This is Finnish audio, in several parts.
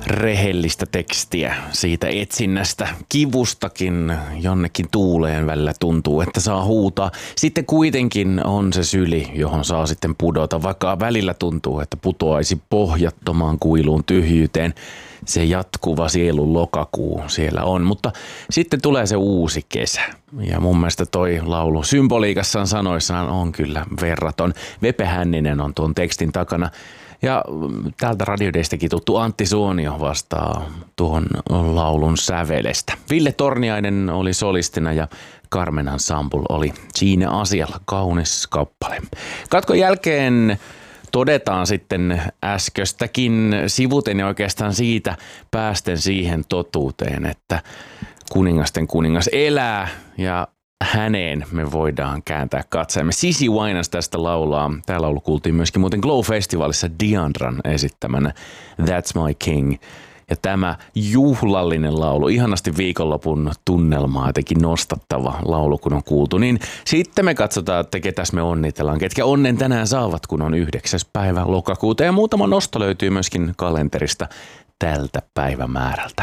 rehellistä tekstiä siitä etsinnästä. Kivustakin jonnekin tuuleen välillä tuntuu, että saa huutaa. Sitten kuitenkin on se syli, johon saa sitten pudota, vaikka välillä tuntuu, että putoaisi pohjattomaan kuiluun tyhjyyteen. Se jatkuva sielun lokakuu siellä on, mutta sitten tulee se uusi kesä. Ja mun mielestä toi laulu symboliikassaan sanoissaan on kyllä verraton. Vepe Hänninen on tuon tekstin takana. Ja täältä Radio Daystäkin tuttu Antti Suonio vastaa tuohon laulun sävelestä. Ville Torniainen oli solistina ja Carmen Ensemble oli siinä asialla. Kaunis kappale. Katkon jälkeen todetaan sitten äsköstäkin sivuten ja oikeastaan siitä päästen siihen totuuteen, että kuningasten kuningas elää ja häneen me voidaan kääntää katseemme. Sisi Wainas tästä laulaa. Tämä laulu kuultiin myöskin muuten Glow-festivaalissa Diandran esittämänä That's My King. Ja tämä juhlallinen laulu, ihanasti viikonlopun tunnelmaa jotenkin nostattava laulu, kun on kuultu, niin sitten me katsotaan, että ketäs me onnitellaan, ketkä onnen tänään saavat, kun on 9. päivä lokakuuta. Ja muutama nosto löytyy myöskin kalenterista tältä päivämäärältä.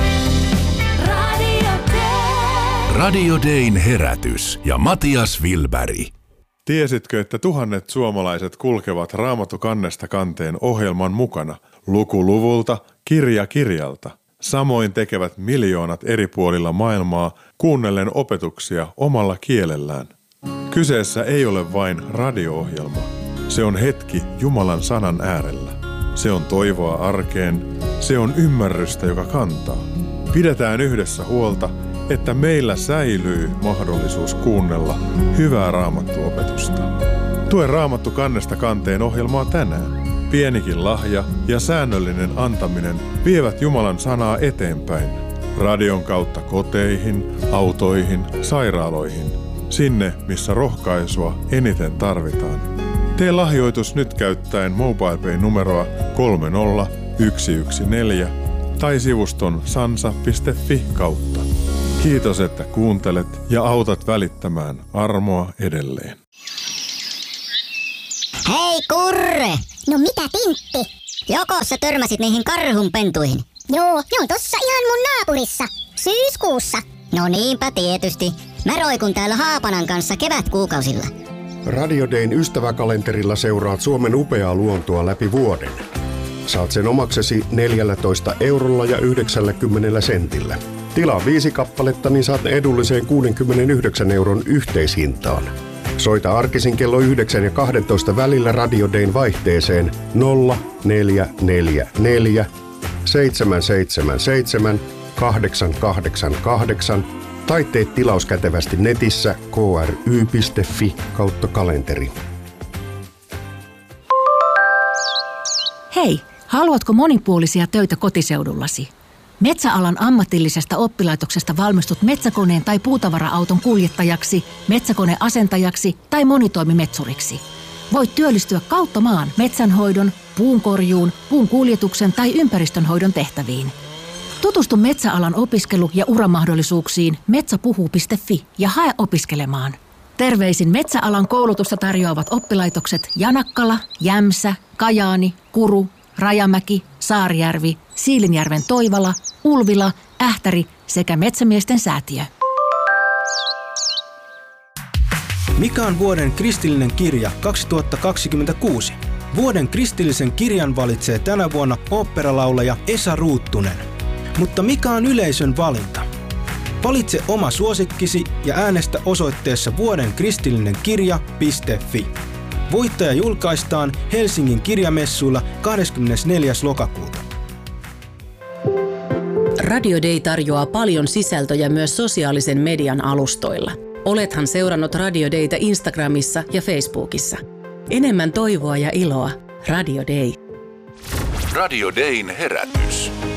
Radio Dayn herätys ja Matias Wilberg. Tiesitkö, että tuhannet suomalaiset kulkevat Raamattu kannesta kanteen ohjelman mukana, luku luvulta, kirja kirjalta? Samoin tekevät miljoonat eri puolilla maailmaa kuunnellen opetuksia omalla kielellään. Kyseessä ei ole vain radio-ohjelma. Se on hetki Jumalan sanan äärellä. Se on toivoa arkeen. Se on ymmärrystä, joka kantaa. Pidetään yhdessä huolta, että meillä säilyy mahdollisuus kuunnella hyvää raamattuopetusta. Tue Raamattu kannesta kanteen ohjelmaa tänään. Pienikin lahja ja säännöllinen antaminen vievät Jumalan sanaa eteenpäin. Radion kautta koteihin, autoihin, sairaaloihin. Sinne, missä rohkaisua eniten tarvitaan. Tee lahjoitus nyt käyttäen MobilePay-numeroa 30114 tai sivuston sansa.fi kautta. Kiitos, että kuuntelet ja autat välittämään armoa edelleen. Hei Kurre! No mitä Tintti? Joko sä törmäsit niihin karhunpentuihin? Joo, ne on tossa ihan mun naapurissa. Syyskuussa. No niinpä tietysti. Mä roikun täällä Haapanan kanssa kevätkuukausilla. Radio Dayn ystäväkalenterilla seuraat Suomen upeaa luontoa läpi vuoden. Saat sen omaksesi 14 eurolla ja 90 sentillä. Tilaa 5 kappaletta, niin saat edulliseen 69 euron yhteishintaan. Soita arkisin kello 9 ja 12 välillä Radio Dayn vaihteeseen 0444 777 888 tai tee tilaus kätevästi netissä kry.fi/kalenteri. Hei, haluatko monipuolisia töitä kotiseudullasi? Metsäalan ammatillisesta oppilaitoksesta valmistut metsäkoneen tai puutavara-auton kuljettajaksi, metsäkoneasentajaksi tai monitoimimetsuriksi. Voit työllistyä kautta maan metsänhoidon, puunkorjuun, puun kuljetuksen tai ympäristönhoidon tehtäviin. Tutustu metsäalan opiskelu- ja uramahdollisuuksiin metsäpuhuu.fi ja hae opiskelemaan. Terveisin metsäalan koulutusta tarjoavat oppilaitokset Janakkala, Jämsä, Kajaani, Kuru, Rajamäki, Saarijärvi, Siilinjärven Toivala, Ulvila, Ähtäri sekä Metsämiesten säätiö. Mikä on vuoden kristillinen kirja 2026? Vuoden kristillisen kirjan valitsee tänä vuonna oopperalaulaja Esa Ruuttunen. Mutta mikä on yleisön valinta? Valitse oma suosikkisi ja äänestä osoitteessa vuodenkristillinen-kirja.fi. Voittaja julkaistaan Helsingin kirjamessuilla 24. lokakuuta. Radio Day tarjoaa paljon sisältöjä myös sosiaalisen median alustoilla. Olethan seurannut Radio Daytä Instagramissa ja Facebookissa. Enemmän toivoa ja iloa. Radio Day. Radio Dayn herätys.